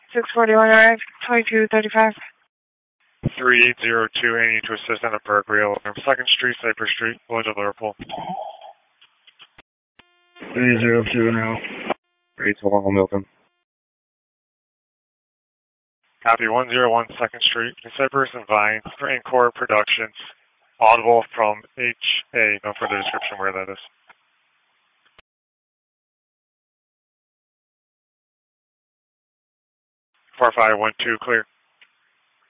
641 RX 2235. 3802, I need to assist on a Burke rail on 2nd Street, Cypress Street, village of Liverpool. 302 now. 321 Milton. Copy 101 2nd Street, Cypress and Vine, for Encore Productions. Audible from HA, no further description where that is. 4512, clear.